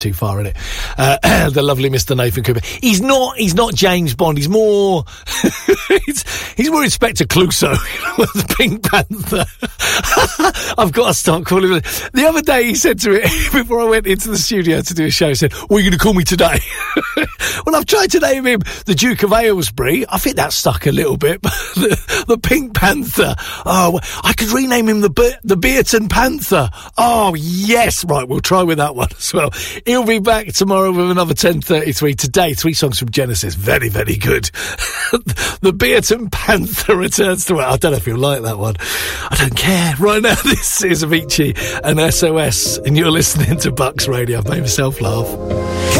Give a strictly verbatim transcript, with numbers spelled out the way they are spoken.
too far in it. Uh, the lovely Mister Nathan Cooper. He's not. He's not James Bond. He's more. he's, he's more Inspector Clouseau, the Pink Panther. I've got to start calling him. The other day he said to me before I went into the studio to do a show, he said, "What are you going to call me today?" Well, I've tried to name him the Duke of Aylesbury. I think that stuck a little bit. But the, the Pink Panther. Oh, I could rename him the Be- the Beerton Panther. Oh yes, right. We'll try with that one as well. He'll be back tomorrow with another ten thirty-three. Today, three songs from Genesis. Very, very good. The Beerton Panther returns to it. I don't know if you'll like that one. I don't care. Right now, this is Avicii and S O S, and you're listening to Bucks Radio. I've made myself laugh.